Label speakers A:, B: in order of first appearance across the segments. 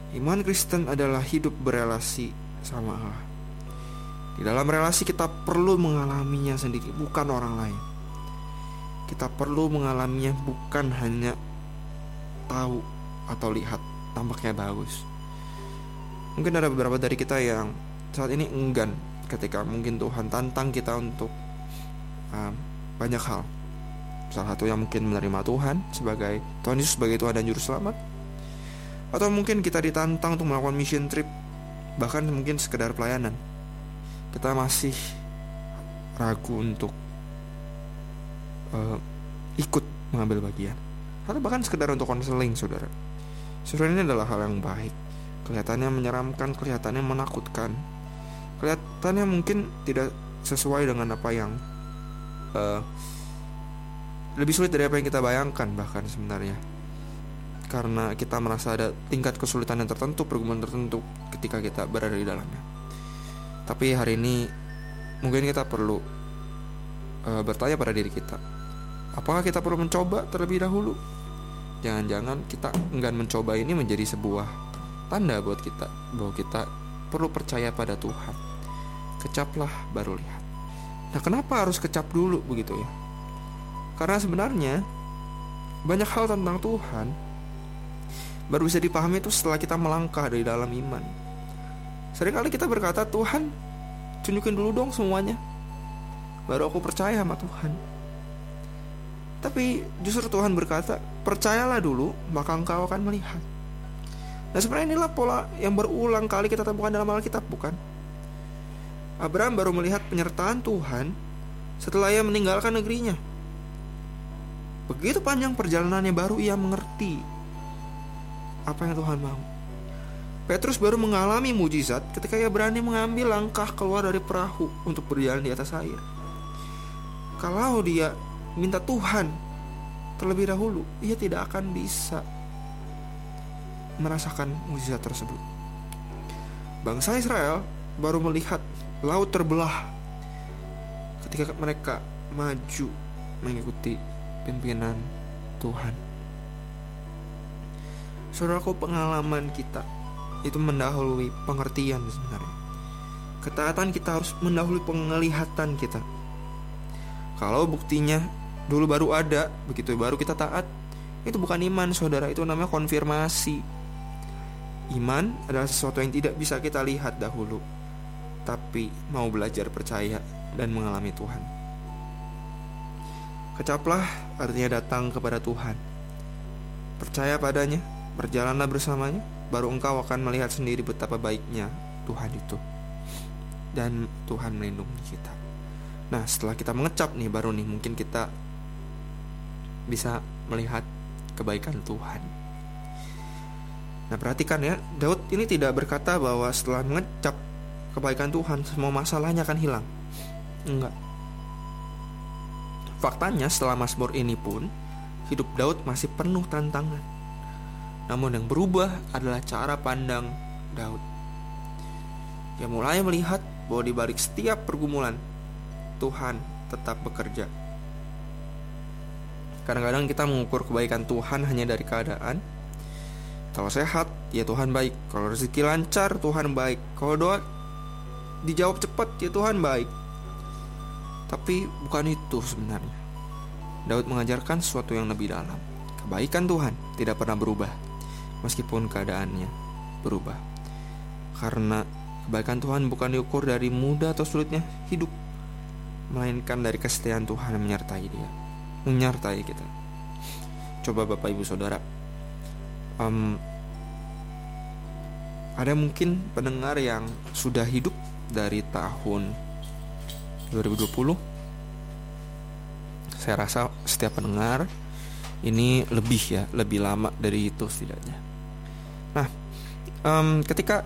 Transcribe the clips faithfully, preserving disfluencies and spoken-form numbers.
A: Iman Kristen adalah hidup berelasi sama Allah. Di dalam relasi kita perlu mengalaminya sendiri, bukan orang lain. Kita perlu mengalaminya, bukan hanya tahu atau lihat tampaknya bagus. Mungkin ada beberapa dari kita yang saat ini enggan ketika mungkin Tuhan tantang kita untuk um, banyak hal. Salah satu yang mungkin menerima Tuhan sebagai Tuhan Yesus sebagai Tuhan dan Juru Selamat. Atau mungkin kita ditantang untuk melakukan mission trip, bahkan mungkin sekedar pelayanan. Kita masih ragu untuk uh, ikut mengambil bagian, atau bahkan sekedar untuk konseling, saudara. Saudara, ini adalah hal yang baik. Kelihatannya menyeramkan, kelihatannya menakutkan, kelihatannya mungkin tidak sesuai dengan apa yang uh, lebih sulit dari apa yang kita bayangkan bahkan sebenarnya. Karena kita merasa ada tingkat kesulitan yang tertentu, pergumulan tertentu ketika kita berada di dalamnya. Tapi hari ini mungkin kita perlu uh, bertanya pada diri kita, apakah kita perlu mencoba terlebih dahulu? Jangan-jangan kita enggan mencoba ini menjadi sebuah tanda buat kita bahwa kita perlu percaya pada Tuhan. Kecaplah baru lihat. Nah, kenapa harus kecap dulu begitu ya? Karena sebenarnya banyak hal tentang Tuhan baru bisa dipahami itu setelah kita melangkah dari dalam iman. Seringkali kita berkata, Tuhan, tunjukin dulu dong semuanya, baru aku percaya sama Tuhan. Tapi justru Tuhan berkata, percayalah dulu, maka engkau akan melihat. Nah, sebenarnya inilah pola yang berulang kali kita temukan dalam Alkitab, bukan? Abraham baru melihat penyertaan Tuhan setelah ia meninggalkan negerinya. Begitu panjang perjalanannya baru ia mengerti apa yang Tuhan mau. Petrus baru mengalami mujizat ketika ia berani mengambil langkah keluar dari perahu untuk berjalan di atas air. Kalau dia minta Tuhan terlebih dahulu, ia tidak akan bisa merasakan mujizat tersebut. Bangsa Israel baru melihat laut terbelah ketika mereka maju mengikuti pimpinan Tuhan. Saudaraku, pengalaman kita itu mendahului pengertian sebenarnya. Ketaatan kita harus mendahului penglihatan kita. Kalau buktinya dulu baru ada, begitu baru kita taat, itu bukan iman, saudara. Itu namanya konfirmasi. Iman adalah sesuatu yang tidak bisa kita lihat dahulu, tapi mau belajar percaya dan mengalami Tuhan. Kecaplah artinya datang kepada Tuhan, percaya padanya, berjalanlah bersamanya, baru engkau akan melihat sendiri betapa baiknya Tuhan itu. Dan Tuhan melindungi kita. Nah, setelah kita mengecap nih, baru nih mungkin kita bisa melihat kebaikan Tuhan. Nah, perhatikan ya, Daud ini tidak berkata bahwa setelah mengecap kebaikan Tuhan semua masalahnya akan hilang. Enggak. Faktanya setelah Mazmur ini pun hidup Daud masih penuh tantangan. Namun yang berubah adalah cara pandang Daud. Dia mulai melihat bahwa di balik setiap pergumulan Tuhan tetap bekerja. Kadang-kadang kita mengukur kebaikan Tuhan hanya dari keadaan. Kalau sehat, ya Tuhan baik. Kalau rezeki lancar, Tuhan baik. Kalau doa dijawab cepat, ya Tuhan baik. Tapi bukan itu sebenarnya. Daud mengajarkan sesuatu yang lebih dalam. Kebaikan Tuhan tidak pernah berubah meskipun keadaannya berubah. Karena kebaikan Tuhan bukan diukur dari mudah atau sulitnya hidup, melainkan dari kesetiaan Tuhan yang menyertai dia, menyertai kita. Coba Bapak Ibu Saudara, um, ada mungkin pendengar yang sudah hidup dari tahun dua ribu dua puluh. Saya rasa setiap pendengar ini lebih ya, lebih lama dari itu setidaknya. Nah, um, ketika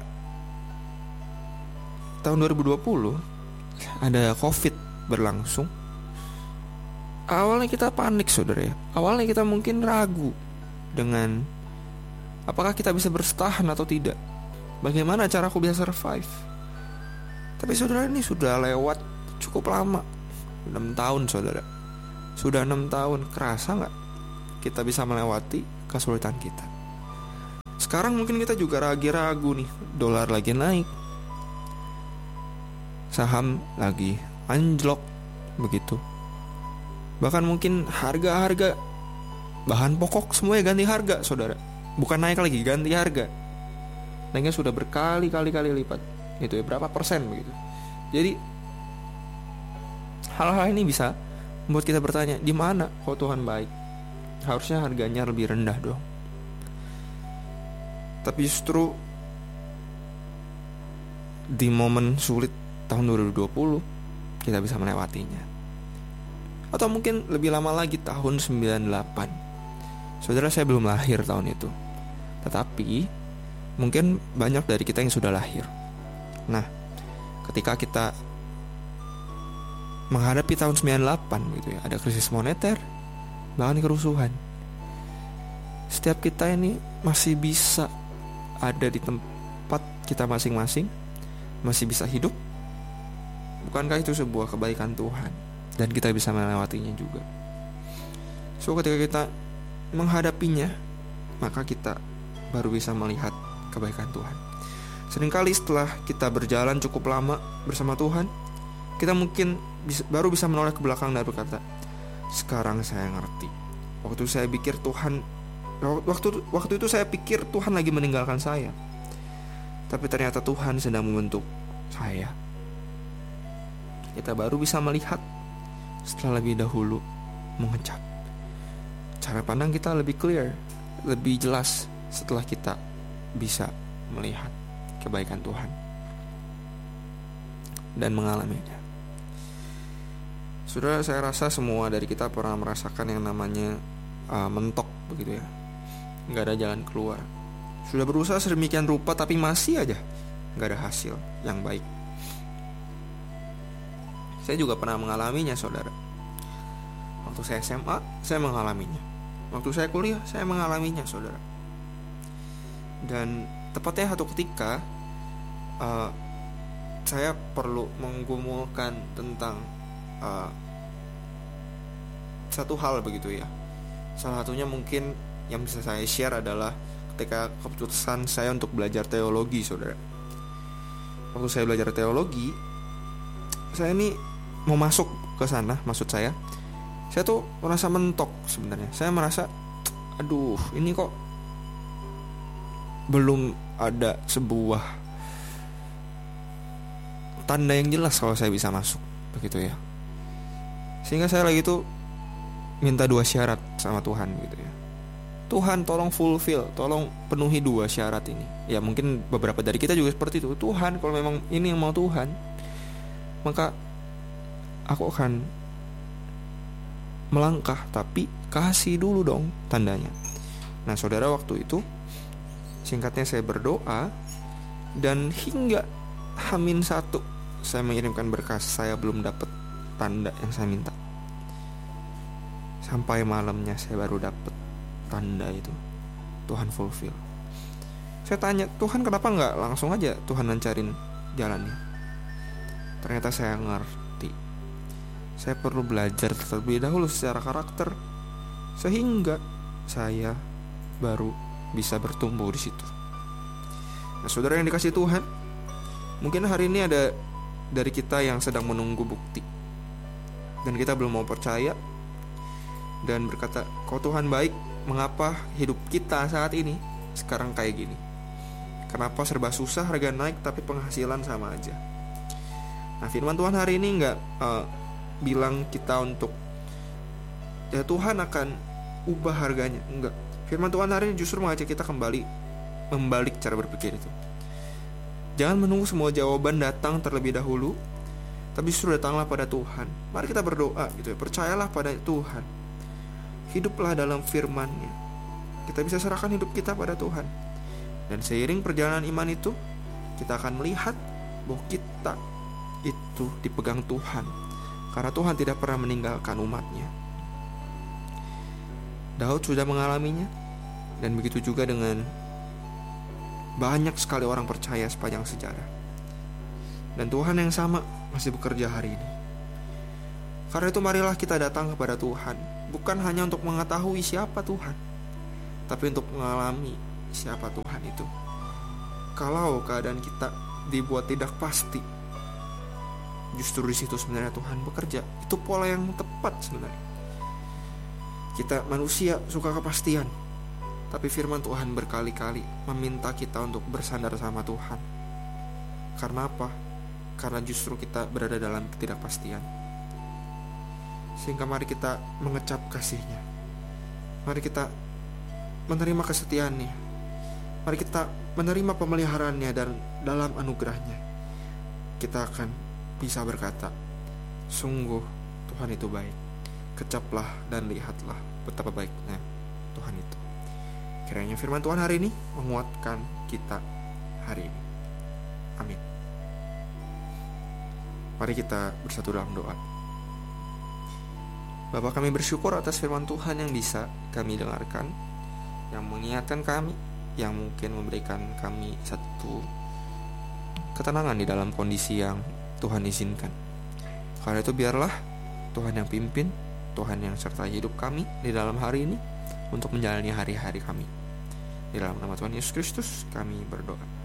A: tahun dua ribu dua puluh ada COVID berlangsung, awalnya kita panik, saudara ya. Awalnya kita mungkin ragu dengan apakah kita bisa bertahan atau tidak. Bagaimana cara aku bisa survive? Tapi saudara, ini sudah lewat cukup lama, enam tahun, saudara. Sudah enam tahun, kerasa gak kita bisa melewati kesulitan kita? Sekarang mungkin kita juga ragu-ragu nih, dolar lagi naik, saham lagi anjlok begitu. Bahkan mungkin harga-harga bahan pokok semuanya ganti harga, saudara. Bukan naik lagi, ganti harga. Naiknya sudah berkali-kali-kali lipat. Itu ya, berapa persen begitu. Jadi hal-hal ini bisa membuat kita bertanya, di mana kok Tuhan baik? Harusnya harganya lebih rendah dong. Tapi justru di momen sulit tahun dua ribu dua puluh kita bisa melewatinya. Atau mungkin lebih lama lagi, tahun sembilan puluh delapan. Saudara, saya belum lahir tahun itu, tetapi mungkin banyak dari kita yang sudah lahir. Nah, ketika kita menghadapi tahun sembilan puluh delapan gitu ya, ada krisis moneter, bahkan kerusuhan. Setiap kita ini masih bisa ada di tempat kita masing-masing, masih bisa hidup. Bukankah itu sebuah kebaikan Tuhan? Dan kita bisa melewatinya juga. So, ketika kita menghadapinya, maka kita baru bisa melihat kebaikan Tuhan. Seringkali setelah kita berjalan cukup lama bersama Tuhan, kita mungkin bisa, baru bisa menoleh ke belakang dan berkata, sekarang saya ngerti. Waktu saya pikir Tuhan Waktu waktu itu saya pikir Tuhan lagi meninggalkan saya, tapi ternyata Tuhan sedang membentuk saya. Kita baru bisa melihat setelah lebih dahulu mengecap. Cara pandang kita lebih clear, lebih jelas setelah kita bisa melihat kebaikan Tuhan dan mengalaminya. Saudara, saya rasa semua dari kita pernah merasakan yang namanya uh, mentok begitu ya. Gak ada jalan keluar. Sudah berusaha sedemikian rupa, tapi masih aja gak ada hasil yang baik. Saya juga pernah mengalaminya, saudara. Waktu saya S M A, saya mengalaminya. Waktu saya kuliah, saya mengalaminya, saudara. Dan tepatnya satu ketika uh, saya perlu menggumulkan tentang uh, satu hal begitu ya. Salah satunya mungkin yang bisa saya share adalah ketika keputusan saya untuk belajar teologi, saudara. Waktu saya belajar teologi, saya ini mau masuk ke sana, maksud saya, saya tuh merasa mentok sebenarnya. Saya merasa, aduh, ini kok belum ada sebuah tanda yang jelas kalau saya bisa masuk, begitu ya. Sehingga saya lagi tuh minta dua syarat sama Tuhan, gitu ya. Tuhan, tolong fulfill, tolong penuhi dua syarat ini. Ya mungkin beberapa dari kita juga seperti itu. Tuhan, kalau memang ini yang mau Tuhan, maka aku akan melangkah, tapi kasih dulu dong tandanya. Nah, saudara, waktu itu singkatnya saya berdoa, dan hingga Hamin satu saya mengirimkan berkas, saya belum dapat tanda yang saya minta. Sampai malamnya saya baru dapat tanda itu. Tuhan fulfill. Saya tanya, Tuhan kenapa gak langsung aja Tuhan lancarin jalannya? Ternyata saya ngerti, saya perlu belajar terlebih dahulu secara karakter, sehingga saya baru bisa bertumbuh di situ. Nah, saudara yang dikasih Tuhan, mungkin hari ini ada dari kita yang sedang menunggu bukti, dan kita belum mau percaya dan berkata, kau Tuhan baik, mengapa hidup kita saat ini sekarang kayak gini? Kenapa serba susah, harga naik, tapi penghasilan sama aja? Nah, firman Tuhan hari ini gak uh, bilang kita untuk ya Tuhan akan ubah harganya, enggak. Firman Tuhan hari ini justru mengajak kita kembali membalik cara berpikir itu. Jangan menunggu semua jawaban datang terlebih dahulu, tapi justru datanglah pada Tuhan. Mari kita berdoa gitu ya, percayalah pada Tuhan. Hiduplah dalam firman-Nya. Kita bisa serahkan hidup kita pada Tuhan. Dan seiring perjalanan iman itu, kita akan melihat bahwa kita itu dipegang Tuhan, karena Tuhan tidak pernah meninggalkan umat-Nya. Daud sudah mengalaminya, dan begitu juga dengan banyak sekali orang percaya sepanjang sejarah. Dan Tuhan yang sama masih bekerja hari ini. Karena itu marilah kita datang kepada Tuhan, bukan hanya untuk mengetahui siapa Tuhan, tapi untuk mengalami siapa Tuhan itu. Kalau keadaan kita dibuat tidak pasti, justru di situ sebenarnya Tuhan bekerja. Itu pola yang tepat sebenarnya. Kita manusia suka kepastian, tapi firman Tuhan berkali-kali meminta kita untuk bersandar sama Tuhan. Karena apa? Karena justru kita berada dalam ketidakpastian. Sehingga mari kita mengecap kasih-Nya. Mari kita menerima kesetiaan-Nya. Mari kita menerima pemeliharaannya, dan dalam anugerah-Nya kita akan bisa berkata, sungguh Tuhan itu baik. Kecaplah dan lihatlah betapa baiknya Tuhan itu. Kiranya firman Tuhan hari ini menguatkan kita hari ini. Amin. Mari kita bersatu dalam doa. Bapa, kami bersyukur atas firman Tuhan yang bisa kami dengarkan, yang mengingatkan kami, yang mungkin memberikan kami satu ketenangan di dalam kondisi yang Tuhan izinkan. Karena itu biarlah Tuhan yang pimpin, Tuhan yang sertai hidup kami di dalam hari ini untuk menjalani hari-hari kami. Di dalam nama Tuhan Yesus Kristus kami berdoa.